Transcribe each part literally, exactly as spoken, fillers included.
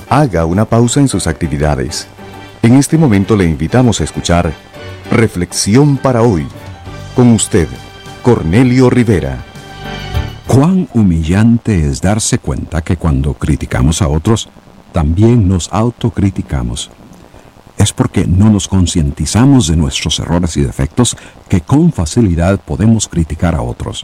haga una pausa en sus actividades. En este momento le invitamos a escuchar Reflexión para hoy. Con usted, Cornelio Rivera. Cuán humillante es darse cuenta que cuando criticamos a otros, también nos autocriticamos. Es porque no nos concientizamos de nuestros errores y defectos que con facilidad podemos criticar a otros.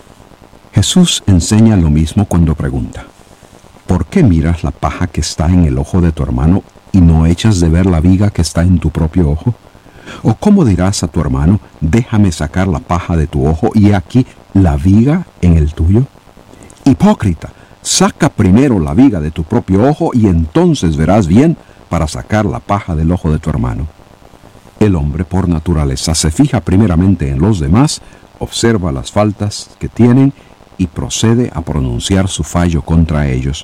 Jesús enseña lo mismo cuando pregunta: ¿por qué miras la paja que está en el ojo de tu hermano y no echas de ver la viga que está en tu propio ojo? ¿O cómo dirás a tu hermano: déjame sacar la paja de tu ojo y aquí la viga en el tuyo? Hipócrita, saca primero la viga de tu propio ojo y entonces verás bien para sacar la paja del ojo de tu hermano. El hombre por naturaleza se fija primeramente en los demás, observa las faltas que tienen y procede a pronunciar su fallo contra ellos.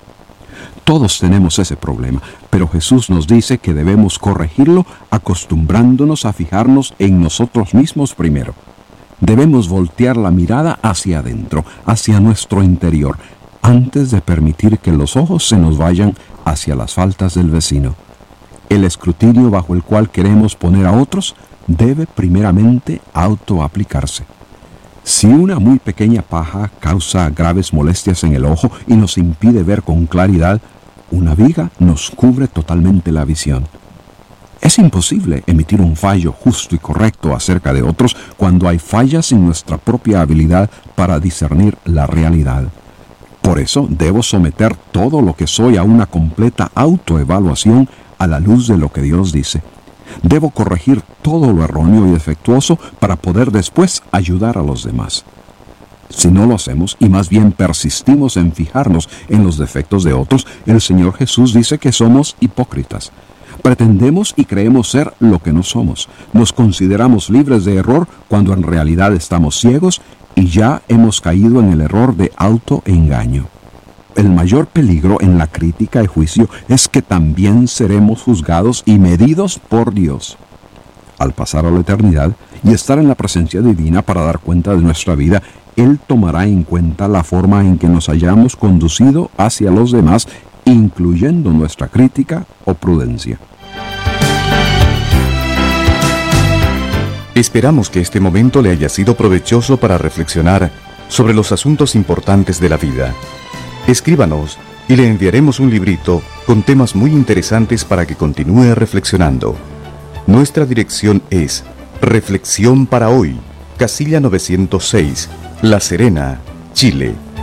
Todos tenemos ese problema, pero Jesús nos dice que debemos corregirlo acostumbrándonos a fijarnos en nosotros mismos primero. Debemos voltear la mirada hacia adentro, hacia nuestro interior, antes de permitir que los ojos se nos vayan hacia las faltas del vecino. El escrutinio bajo el cual queremos poner a otros debe primeramente autoaplicarse. Si una muy pequeña paja causa graves molestias en el ojo y nos impide ver con claridad, una viga nos cubre totalmente la visión. Es imposible emitir un fallo justo y correcto acerca de otros cuando hay fallas en nuestra propia habilidad para discernir la realidad. Por eso debo someter todo lo que soy a una completa autoevaluación a la luz de lo que Dios dice. Debo corregir todo lo erróneo y defectuoso para poder después ayudar a los demás. Si no lo hacemos y más bien persistimos en fijarnos en los defectos de otros, el Señor Jesús dice que somos hipócritas. Pretendemos y creemos ser lo que no somos. Nos consideramos libres de error cuando en realidad estamos ciegos y ya hemos caído en el error de autoengaño. El mayor peligro en la crítica y juicio es que también seremos juzgados y medidos por Dios. Al pasar a la eternidad y estar en la presencia divina para dar cuenta de nuestra vida, Él tomará en cuenta la forma en que nos hayamos conducido hacia los demás, incluyendo nuestra crítica o prudencia. Esperamos que este momento le haya sido provechoso para reflexionar sobre los asuntos importantes de la vida. Escríbanos y le enviaremos un librito con temas muy interesantes para que continúe reflexionando. Nuestra dirección es Reflexión para Hoy, Casilla novecientos seis, La Serena, Chile.